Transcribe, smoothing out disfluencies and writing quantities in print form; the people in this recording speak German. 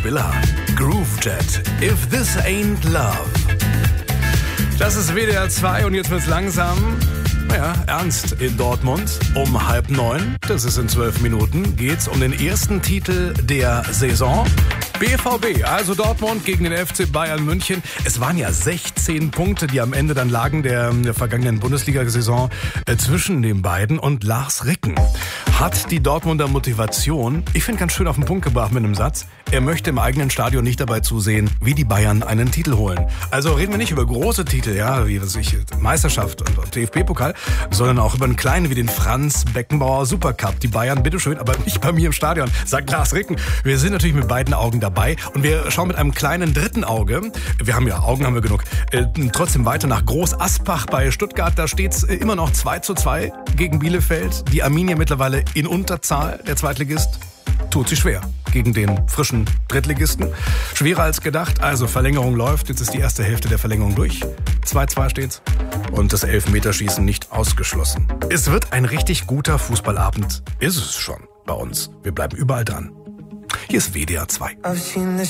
Spiller. Groovejet. If this ain't love. Das ist WDR 2 und jetzt wird's langsam, ernst in Dortmund. Um 8:30, das ist in 12 Minuten, geht's um den ersten Titel der Saison. BVB, also Dortmund gegen den FC Bayern München. Es waren ja 16 Punkte, die am Ende dann lagen der vergangenen Bundesliga-Saison zwischen den beiden. Und Lars Ricken hat die Dortmunder Motivation, ich finde, ganz schön auf den Punkt gebracht mit einem Satz. Er möchte im eigenen Stadion nicht dabei zusehen, wie die Bayern einen Titel holen. Also reden wir nicht über große Titel, wie Meisterschaft und DFB-Pokal, sondern auch über einen kleinen wie den Franz Beckenbauer Supercup. Die Bayern, bitteschön, aber nicht bei mir im Stadion, sagt Lars Ricken. Wir sind natürlich mit beiden Augen dabei und wir schauen mit einem kleinen dritten Auge, Augen haben wir genug, trotzdem weiter nach Groß Asbach bei Stuttgart. Da steht's immer noch 2:2 gegen Bielefeld. Die Arminia mittlerweile in Unterzahl, der Zweitligist tut sich schwer gegen den frischen Drittligisten. Schwerer als gedacht, also Verlängerung läuft. Jetzt ist die erste Hälfte der Verlängerung durch. 2:2 steht's. Und das Elfmeterschießen nicht ausgeschlossen. Es wird ein richtig guter Fußballabend. Ist es schon bei uns. Wir bleiben überall dran. Hier ist WDR 2.